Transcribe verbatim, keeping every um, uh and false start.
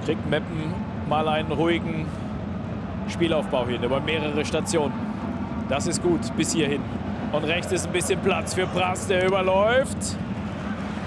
kriegt Meppen mal einen ruhigen Spielaufbau hin über mehrere Stationen. Das ist gut bis hierhin. Und rechts ist ein bisschen Platz für Pras, der überläuft.